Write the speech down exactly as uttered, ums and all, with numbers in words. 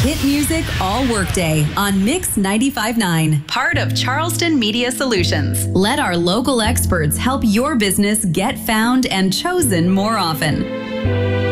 Hit music all workday on Mix ninety-five point nine, part of Charleston Media Solutions. Let our local experts help your business get found and chosen more often.